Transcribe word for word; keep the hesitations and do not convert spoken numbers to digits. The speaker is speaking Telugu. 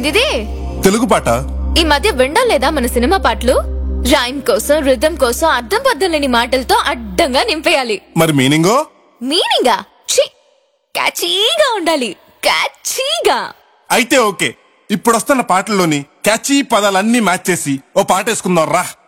ఏందిది? తెలుగు పాట. ఈ మధ్య వినడం లేదా మన సినిమా పాటలు? రైమ్ కోసం, రిథం కోసం అర్థం పద్ధం లేని మాటలతో అడ్డంగా నింపేయాలి. మరి మీనింగో? మీనింగా ఛీ, క్యాచీగా ఉండాలి. క్యాచీగా. అయితే ఓకే, ఇప్పుడు వస్తున్న పాటల్లోని క్యాచీ పదాలన్నీ మ్యాచ్ చేసి ఓ పాట వేసుకుందాం రా.